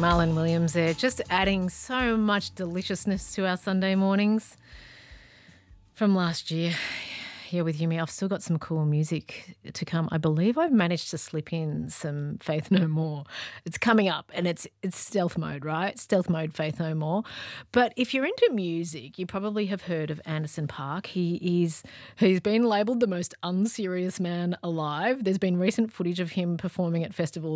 Marlon Williams there, just adding so much deliciousness to our Sunday mornings from last year. Here with Yumi, I've still got some cool music to come. I believe I've managed to slip in some Faith No More. It's coming up and it's stealth mode, right? Stealth mode, Faith No More. But if you're into music, you probably have heard of Anderson .Paak. He's been labelled the most unserious man alive. There's been recent footage of him performing at festivals